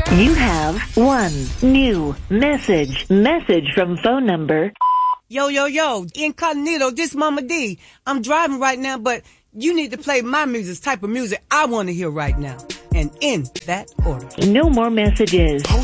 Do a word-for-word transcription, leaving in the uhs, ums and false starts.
You have one new message. Message from phone number. Yo, yo, yo, incognito, this Mama D. I'm driving right now, but you need to play my music, type of music I want to hear right now. And in that order. No more messages.